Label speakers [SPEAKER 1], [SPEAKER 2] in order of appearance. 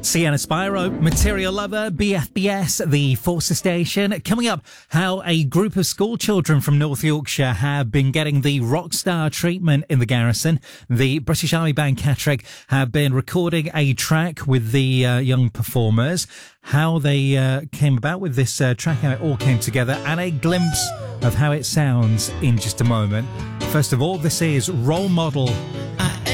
[SPEAKER 1] Sienna Spyro, Material Lover, BFBS, the Forces Station. Coming up, how a group of school children from North Yorkshire have been getting the rock star treatment in the garrison. The British Army Band Catterick have been recording a track with the young performers. How they came about with this track, how it all came together, and a glimpse of how it sounds in just a moment. First of all, this is Role Model.